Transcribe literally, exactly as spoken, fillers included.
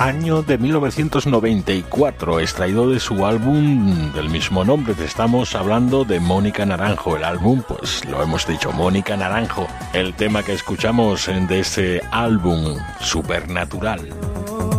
año de mil novecientos noventa y cuatro, extraído de su álbum del mismo nombre. Te estamos hablando de Mónica Naranjo. El álbum, pues lo hemos dicho, Mónica Naranjo. El tema que escuchamos de ese álbum, Supernatural.